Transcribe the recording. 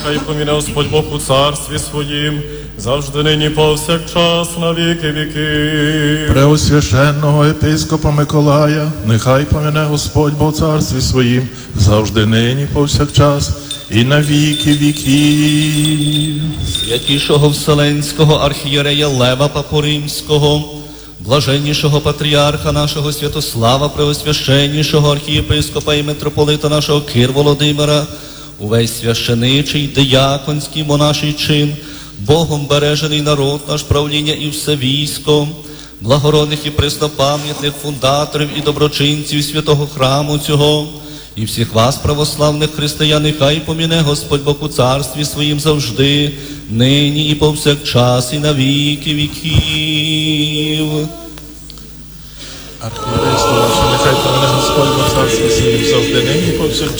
Хай поміне Господь Бог у царстві своїм, завжди нині повсякчас на віки віки. Преосвященного єпископа Миколая, нехай поміне Господь Бог у царстві своїм, завжди нині повсякчас і на віки віків. Святішого Вселенського архієрея Лева Папу Римського, блаженнішого патріарха нашого Святослава, преосвященнішого архієпископа і митрополита нашого Кир Володимира, увесь священичий, дияконський, монаший чин, Богом бережений народ наш, правління і все військо, благородних і преснопам'ятних фундаторів і доброчинців святого храму цього, і всіх вас, православних християн, нехай поміне Господь Бог у царстві своїм завжди, нині і повсякчас, і на віки віків. Архієрей Словаччини, нехай поміне Господь Бог у царстві своїм, завжди нині і повсякчас.